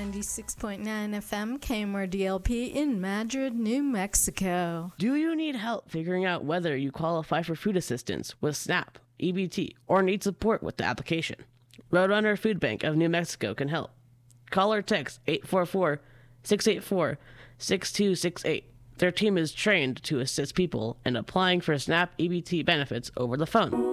96.9 FM KMRDLP in Madrid, New Mexico. Do you need help figuring out whether you qualify for food assistance with SNAP, EBT, or need support with the application? Roadrunner Food Bank of New Mexico can help. Call or text 844-684-6268. Their team is trained to assist people in applying for SNAP EBT benefits over the phone.